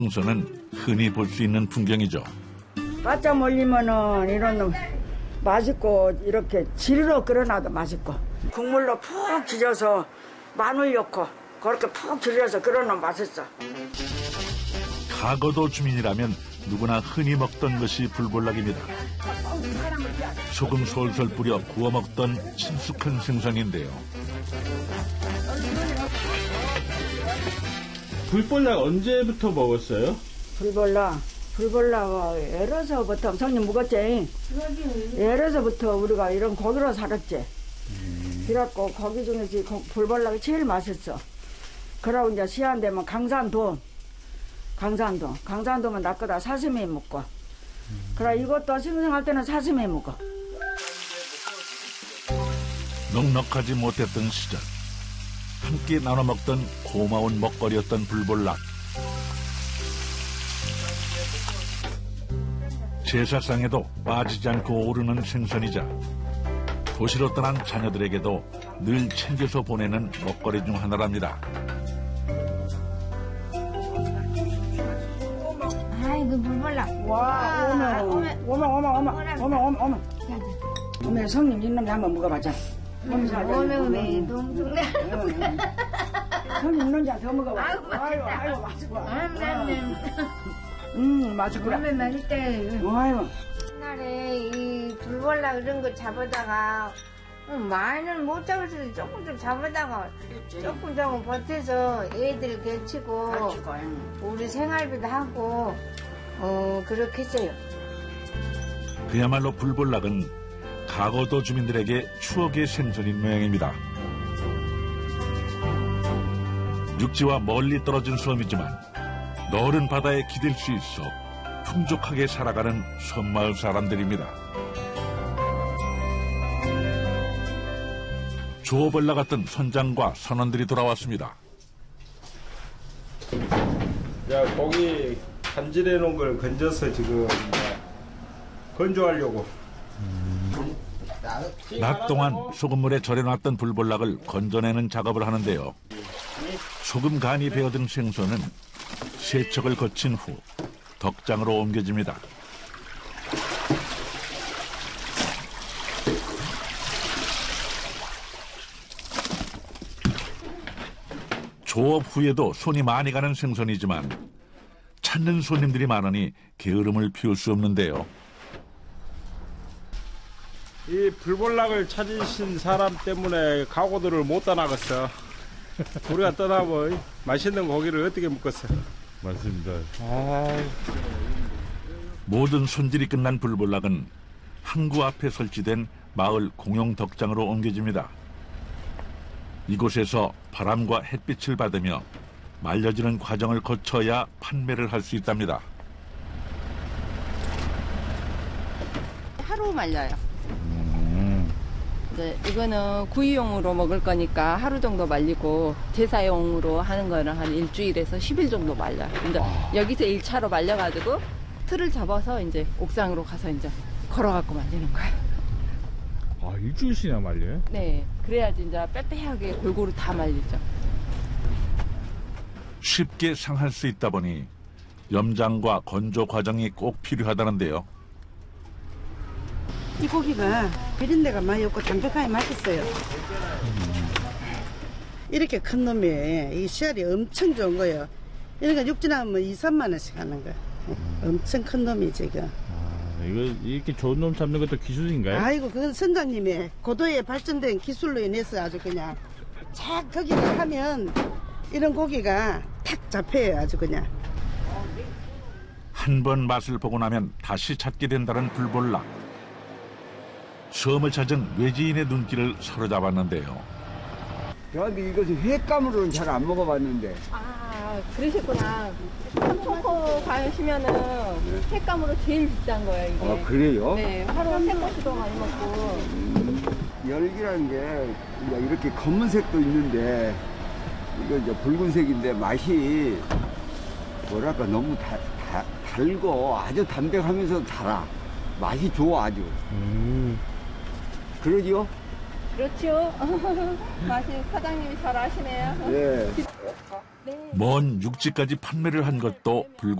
생선은 흔히 볼 수 있는 풍경이죠. 바짝 몰리면은 이런 맛있고 이렇게 지르러 끓여놔도 맛있고 국물로 푹 지져서 마늘 넣고 그렇게 푹 지려서 끓여놓으면 맛있어. 가거도 주민이라면 누구나 흔히 먹던 것이 불볼락입니다. 소금 솔솔 뿌려 구워 먹던 친숙한 생선인데요. 불볼락 언제부터 먹었어요? 불볼락 에러서부터 성님 묵었지. 에러서부터 우리가 이런 고기로 살았지. 그래갖고 고기 중에서 불볼락이 제일 맛있어. 그러고 이제 시한 되면 강산도면 낚거다 사시미 먹고. 그래 이것도 생생할 때는 사시미 먹어. 넉넉하지 못했던 시절 함께 나눠 먹던 고마운 먹거리였던 불볼락. 제사상에도 빠지지 않고 오르는 생선이자 도시로 떠난 자녀들에게도 늘 챙겨서 보내는 먹거리 중 하나랍니다. 아이고 불볼락. 와 어머 성님 이놈이 한번 먹어봐자. 어메 동동네. 성님 이놈이 더 먹어봐. 아이고 맛있어. 맛있구나. 어메 맛있다. 아이고. 옛날에 이 불볼락 이런 거 잡아다가 많이는 못 잡았어도 조금 잡아다가 조금 버텨서 애들 개치고 우리 생활비도 하고 그렇게 했어요. 그야말로 불볼락은 가거도 주민들에게 추억의 생선인 모양입니다. 육지와 멀리 떨어진 섬이지만 너른 바다에 기댈 수 있어 풍족하게 살아가는 섬마을 사람들입니다. 조벌나 같던 선장과 선원들이 돌아왔습니다. 자, 고기 간질해 놓은 걸 건져서 지금 건조하려고. 낮 동안 소금물에 절여놨던 불볼락을 건져내는 작업을 하는데요. 소금 간이 배어든 생선은 세척을 거친 후 덕장으로 옮겨집니다. 조업 후에도 손이 많이 가는 생선이지만 찾는 손님들이 많으니 게으름을 피울 수 없는데요. 이 불볼락을 찾으신 사람 때문에 가고들을 못 떠나갔어. 우리가 떠나면 맛있는 고기를 어떻게 먹겠어. 맞습니다. 모든 손질이 끝난 불볼락은 항구 앞에 설치된 마을 공용 덕장으로 옮겨집니다. 이곳에서 바람과 햇빛을 받으며 말려지는 과정을 거쳐야 판매를 할 수 있답니다. 하루 말려요. 이제 이거는 구이용으로 먹을 거니까 하루 정도 말리고 제사용으로 하는 거는 한 일주일에서 10일 정도 말려요. 이제 여기서 1차로 말려가지고 틀을 잡아서 이제 옥상으로 가서 이제 걸어갖고 말리는 거예요. 아, 일주일씩이나 말려요? 네, 그래야지 이제 빼빼하게 골고루 다 말리죠. 쉽게 상할 수 있다 보니 염장과 건조 과정이 꼭 필요하다는데요. 이 고기가 비린내가 많이 없고 담백하게 맛있어요. 이렇게 큰 놈이 이 씨알이 엄청 좋은 거예요. 그러니까 육진하면 2, 3만 원씩 하는 거예요. 엄청 큰 놈이 지금. 이거 이렇게 좋은 놈 잡는 것도 기술인가요? 아이고, 그건 선장님의 고도에 발전된 기술로 인해서 아주 그냥 착 거기다 하면 이런 고기가 탁 잡혀요, 아주 그냥. 한 번 맛을 보고 나면 다시 찾게 된다는 불볼락. 섬을 찾은 외지인의 눈길을 사로잡았는데요. 근데 이것은 횟감으로는 잘 안 먹어봤는데. 아, 그러셨구나. 삼천포 가시면은 횟감으로 제일 비싼 거예요, 이게. 아, 그래요? 네, 하루에 3번씩도 많이 먹고. 열기라는 게 이렇게 검은색도 있는데 이거 이제 붉은색인데 맛이 뭐랄까 너무 달고 아주 담백하면서 달아. 맛이 좋아 아주. 그러지요? 그렇죠. 맛이 사장님이 잘 아시네요. 예. 먼 육지까지 판매를 한 것도 불과